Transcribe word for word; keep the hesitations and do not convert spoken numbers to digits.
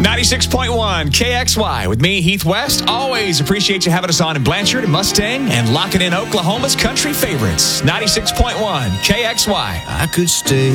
ninety-six point one K X Y with me, Heath West. Always appreciate you having us on in Blanchard and Mustang and locking in Oklahoma's country favorites. ninety-six point one K X Y. I could stay